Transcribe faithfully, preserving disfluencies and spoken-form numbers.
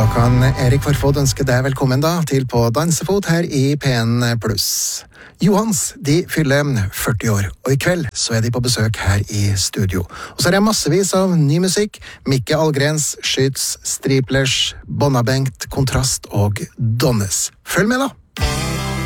kan Erik Forfod ønske deg velkommen da til På dansefot her i P N Plus. Johans, de fyller førti år, og i kveld så er de på besøk her i studio. Og så er det massevis av ny musikk. Mikke Algrens, Skyts, Striplers, Bonnabengt, Kontrast og Donnes. Følg med da!